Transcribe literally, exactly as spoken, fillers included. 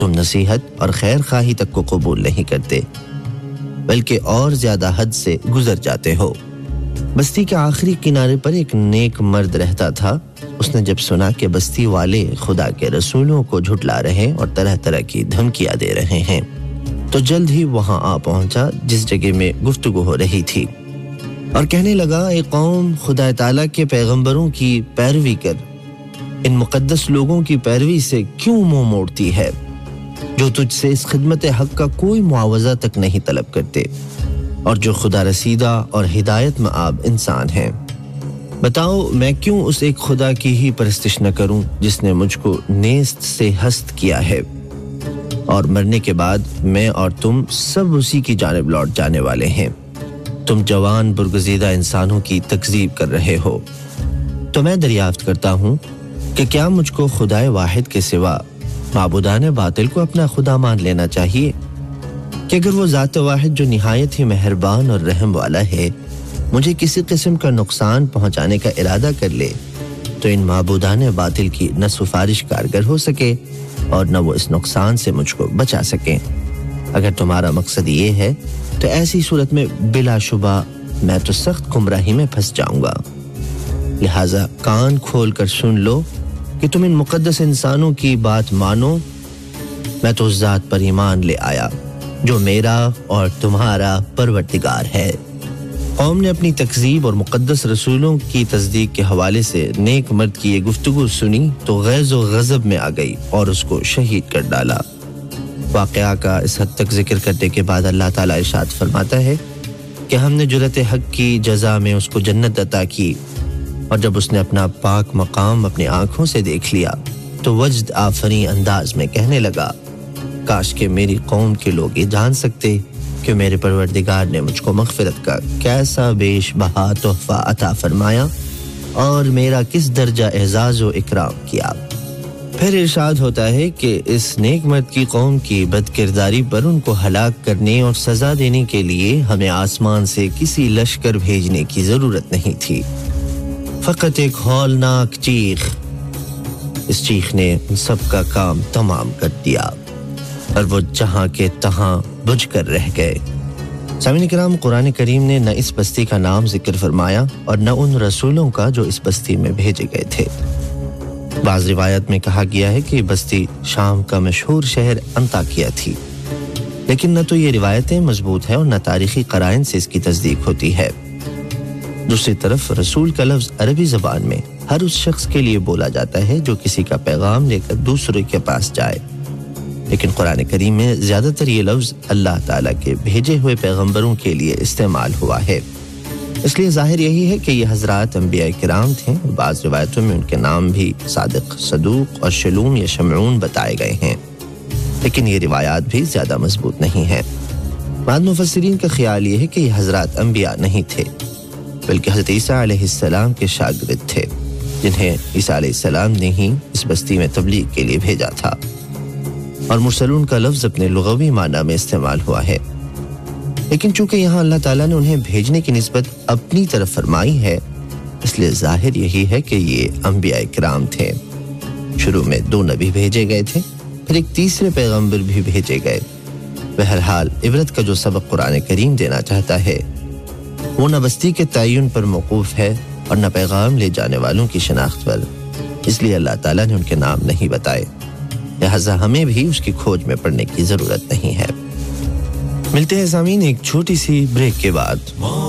تم نصیحت اور خیر خواہی تک کو قبول نہیں کرتے بلکہ اور زیادہ حد سے گزر جاتے ہو۔ بستی کے آخری کنارے پر ایک نیک مرد رہتا تھا۔ اس نے جب سنا کہ بستی والے خدا کے رسولوں کو جھٹلا رہے اور طرح طرح کی دھمکیاں دے رہے ہیں تو جلد ہی وہاں آ پہنچا جس جگہ میں گفتگو ہو رہی تھی، اور کہنے لگا، اے قوم، خدا تعالیٰ کے پیغمبروں کی پیروی کر ان مقدس لوگوں کی پیروی سے کیوں منہ موڑتی ہے جو تجھ سے اس خدمت حق کا کوئی معاوضہ تک نہیں طلب کرتے اور جو خدا رسیدہ اور ہدایت مآب انسان ہیں۔ بتاؤ میں کیوں اس ایک خدا کی ہی پرستش نہ کروں جس نے مجھ کو نیست سے ہست کیا ہے، اور مرنے کے بعد میں اور تم سب اسی کی جانب لوٹ جانے والے ہیں۔ تم جوان برگزیدہ انسانوں کی تکذیب کر رہے ہو، تو میں دریافت کرتا ہوں کہ کیا مجھ کو خدائے واحد کے سوا معبودان باطل کو اپنا خدا مان لینا چاہیے کہ اگر وہ ذات واحد جو نہایت ہی مہربان اور رحم والا ہے مجھے کسی قسم کا نقصان پہنچانے کا ارادہ کر لے تو ان معبودان باطل کی نہ سفارش کارگر ہو سکے اور نہ وہ اس نقصان سے مجھ کو بچا سکیں۔ اگر تمہارا مقصد یہ ہے تو ایسی صورت میں بلا شبہ میں تو سخت گمراہی میں پھنس جاؤں گا، لہٰذا کان کھول کر سن لو کہ تم ان مقدس انسانوں کی بات مانو۔ میں تو اس ذات پر ایمان لے آیا جو میرا اور تمہارا پروردگار ہے۔ قوم نے اپنی تکذیب اور مقدس رسولوں کی تصدیق کے حوالے سے نیک مرد کی یہ گفتگو سنی تو غیظ و غضب میں آ گئی اور اس کو شہید کر ڈالا۔ واقعہ کا اس حد تک ذکر کرنے کے بعد اللہ تعالیٰ ارشاد فرماتا ہے کہ ہم نے جرأت حق کی جزا میں اس کو جنت عطا کی، اور جب اس نے اپنا پاک مقام اپنی آنکھوں سے دیکھ لیا تو وجد آفریں انداز میں کہنے لگا، کاش کہ میری قوم کے لوگ یہ جان سکتے کہ میرے پروردگار نے مجھ کو مغفرت کا کیسا بیش بہا تحفہ عطا فرمایا اور میرا کس درجہ اعزاز و اکرام کیا۔ پھر ارشاد ہوتا ہے کہ اس نیک مرد کی قوم کی بد کرداری پر ان کو ہلاک کرنے اور سزا دینے کے لیے ہمیں آسمان سے کسی لشکر بھیجنے کی ضرورت نہیں تھی، فقط ایک ہولناک چیخ۔ اس چیخ نے ان سب کا کام تمام کر دیا اور وہ جہاں کے تہاں بجھ کر رہ گئے۔ سامعین کرام، قرآن کریم نے نہ اس بستی کا نام ذکر فرمایا اور نہ ان رسولوں کا جو اس بستی میں بھیجے گئے تھے۔ بعض روایت میں کہا گیا ہے کہ یہ بستی شام کا مشہور شہر انطاکیہ تھی، لیکن نہ تو یہ روایتیں مضبوط ہیں اور نہ تاریخی قرائن سے اس کی تصدیق ہوتی ہے۔ دوسری طرف رسول کا لفظ عربی زبان میں ہر اس شخص کے لیے بولا جاتا ہے جو کسی کا پیغام لے کر دوسرے کے پاس جائے، لیکن قرآن کریم میں زیادہ تر یہ لفظ اللہ تعالیٰ کے بھیجے ہوئے پیغمبروں کے لیے استعمال ہوا ہے۔ اس لیے ظاہر یہی ہے کہ یہ حضرات انبیاء کرام تھے۔ بعض روایتوں میں ان کے نام بھی صادق، صدوق اور شلوم یا شمعون بتائے گئے ہیں، لیکن یہ روایات بھی زیادہ مضبوط نہیں ہیں۔ بعض مفسرین کا خیال یہ ہے کہ یہ حضرات انبیاء نہیں تھے بلکہ حضرت عیسیٰ علیہ السلام کے شاگرد تھے جنہیں عیسیٰ علیہ السلام نے ہی اس بستی میں تبلیغ کے لیے بھیجا تھا، اور مرسلون کا لفظ اپنے لغوی معنی میں استعمال ہوا ہے۔ لیکن چونکہ یہاں اللہ تعالیٰ نے انہیں بھیجنے کی نسبت اپنی طرف فرمائی ہے، اس لیے ظاہر یہی ہے کہ یہ انبیاء کرام تھے۔ شروع میں دو نبی بھیجے گئے تھے، پھر ایک تیسرے پیغمبر بھی بھیجے گئے۔ بہرحال عبرت کا جو سبق قرآن کریم دینا چاہتا ہے وہ نہ بستی کے تعین پر موقوف ہے اور نہ پیغام لے جانے والوں کی شناخت پر، اس لیے اللہ تعالیٰ نے ان کے نام نہیں بتائے، لہذا ہمیں بھی اس کی کھوج میں پڑنے کی ضرورت نہیں ہے۔ ملتے ہیں سامعین ایک چھوٹی سی بریک کے بعد۔